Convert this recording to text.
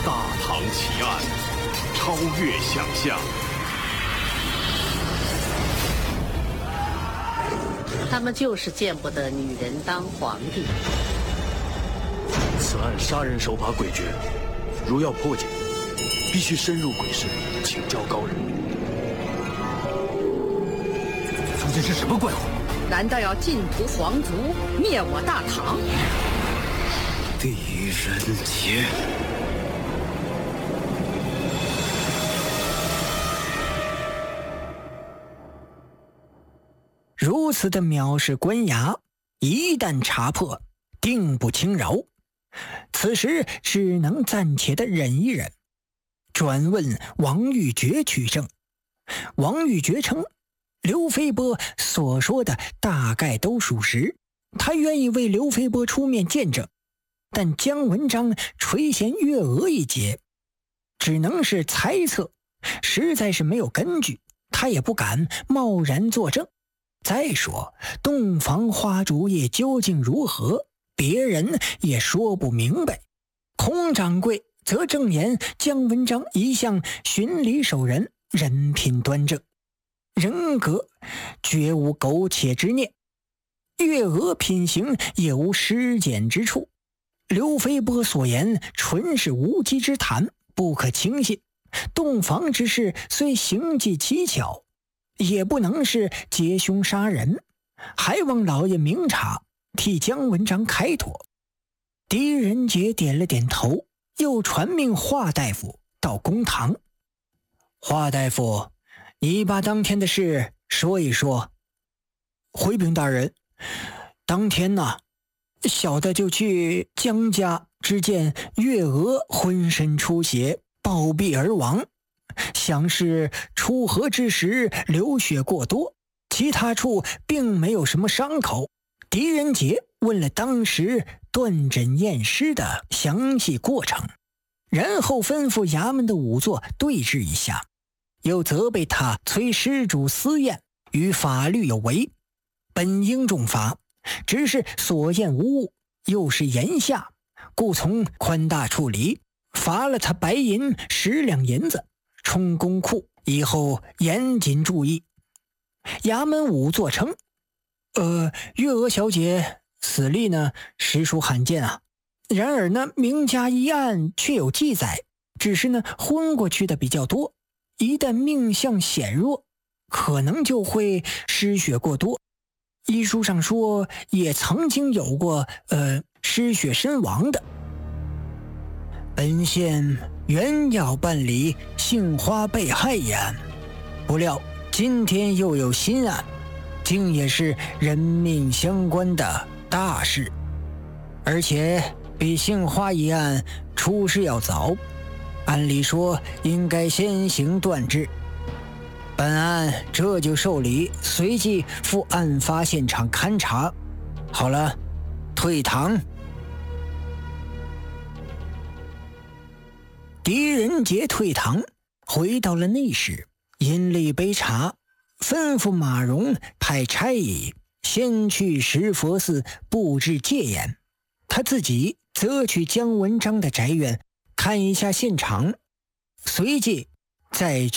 大唐奇案，超越想象。 他们就是见不得女人当皇帝。 此案杀人手法诡谲，如要破解，必须深入鬼市，请教高人。 究竟是什么怪物？ 难道要尽屠皇族，灭我大唐？ 狄仁杰。 如此的藐视官衙，一旦查破，定不轻饶。此时只能暂且的忍一忍，转问王玉珏取证。王玉珏称，刘飞波所说的大概都属实，他愿意为刘飞波出面见证，但姜文章垂涎月娥一节，只能是猜测，实在是没有根据，他也不敢贸然作证。再说洞房花烛夜究竟如何，别人也说不明白。孔掌柜则证言姜文章一向循礼守人，人品端正，人格绝无苟且之念，月娥品行也无失检之处。刘飞波所言纯是无稽之谈，不可轻信。洞房之事虽行迹蹊跷，也不能是劫凶杀人，还望老爷明察，替姜文章开脱。狄仁杰点了点头，又传命华大夫到公堂。华大夫，你把当天的事说一说。回禀大人，当天呢，小的就去姜家，只见月娥浑身出血，暴毙而亡。想是出河之时流血过多，其他处并没有什么伤口。狄仁杰问了当时断诊验尸的详细过程，然后吩咐衙门的仵作对峙一下，又责备他催施主私怨，与法律有违，本应重罚，只是所验无误，又是炎夏，故从宽大处理，罚了他白银10两银子，充公库，以后严谨注意。衙门仵作称，月娥小姐死例呢，实属罕见啊。然而呢，名家一案却有记载，只是呢，昏过去的比较多，一旦命相显弱，可能就会失血过多。医书上说，也曾经有过失血身亡的。本县原要办理杏花被害一案，不料今天又有新案，竟也是人命相关的大事，而且比杏花一案出事要早，按理说应该先行断治。本案这就受理，随即赴案发现场勘查。好了，退堂。狄仁杰退堂，回到了内室，饮了一杯茶，吩咐马荣派差役先去石佛寺布置戒严，他自己则去姜文章的宅院看一下现场，随即再